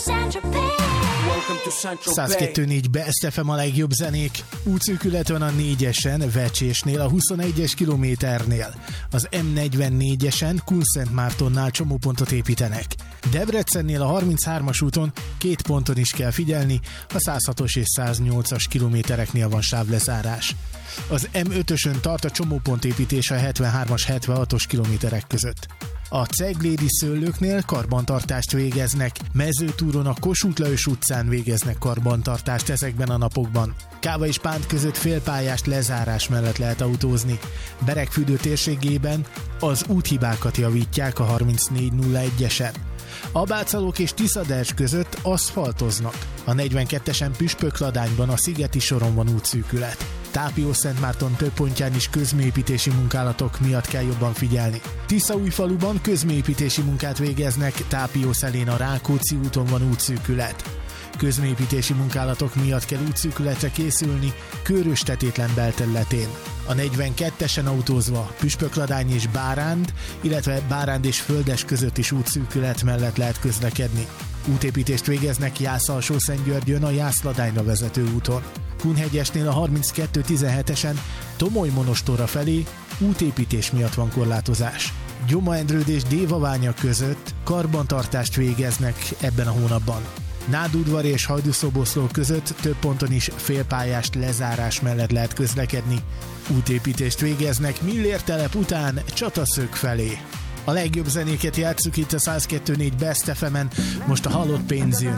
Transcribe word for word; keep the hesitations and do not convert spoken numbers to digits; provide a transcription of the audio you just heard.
száz kettő négy Best ef em a legjobb zenék. Útszűkület van a négyesen, Vecsésnél, a huszonegyes kilométernél. Az em negyvennégyesen, Kunszentmártonnál csomópontot építenek. Debrecennél a harminchármas úton két ponton is kell figyelni, a száz hatos és száz nyolcas kilométereknél van sávlezárás. Az em ötösön tart a csomópontépítés a hetvenhármas hetvenhatos kilométerek között. A Ceglédi Szőlőknél karbantartást végeznek, Mezőtúron a Kossuth Lajos utcán végeznek karbantartást ezekben a napokban. Káva és Pánt között félpályás lezárás mellett lehet autózni. Beregfürdő térségében az úthibákat javítják a harmincnégy nulla egyesen. Abácalók és Tiszaders között aszfaltoznak. A negyvenkettesen Püspökladányban a Szigeti soron van útszűkület. Tápiószentmárton több pontján is közműépítési munkálatok miatt kell jobban figyelni. Tiszaújfaluban közműépítési munkát végeznek, Tápiószelén a Rákóczi úton van útszűkület. Közműépítési munkálatok miatt kell útszűkületre készülni Kőrös-Tetétlen belterületén. A negyvenkettesen autózva Püspökladány és Báránd, illetve Báránd és Földes között is útszűkület mellett lehet közlekedni. Útépítést végeznek Jász-Alsó-Szentgyörgyön a Jász-Ladányra vezető úton. Kunhegyesnél a harminckettő tizenhetesen Tomoly-Monostorra felé útépítés miatt van korlátozás. Gyoma-Endrőd és Dévaványa között karbantartást végeznek ebben a hónapban. Nádudvar és Hajdúszoboszló között több ponton is félpályás lezárás mellett lehet közlekedni. Útépítést végeznek Millértelep után Csataszög felé. A legjobb zenéket játsszuk itt a száz kettő négy Best ef emen, most a halott pénz jön.